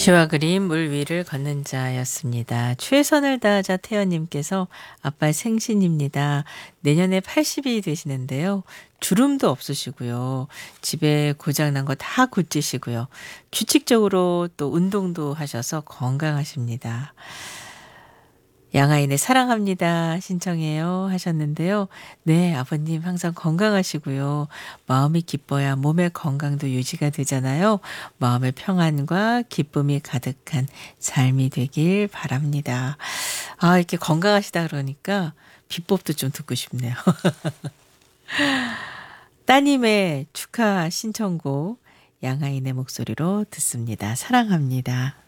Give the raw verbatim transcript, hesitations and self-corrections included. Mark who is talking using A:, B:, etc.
A: 시와 그림 물 위를 걷는 자였습니다. 최선을 다하자 태연님께서 아빠 생신입니다. 내년에 팔십이 되시는데요. 주름도 없으시고요. 집에 고장난 거 다 고치시고요. 규칙적으로 또 운동도 하셔서 건강하십니다. 양아인의 사랑합니다 신청해요 하셨는데요. 네, 아버님 항상 건강하시고요. 마음이 기뻐야 몸의 건강도 유지가 되잖아요. 마음의 평안과 기쁨이 가득한 삶이 되길 바랍니다. 아, 이렇게 건강하시다 그러니까 비법도 좀 듣고 싶네요. 따님의 축하 신청곡 양아인의 목소리로 듣습니다. 사랑합니다.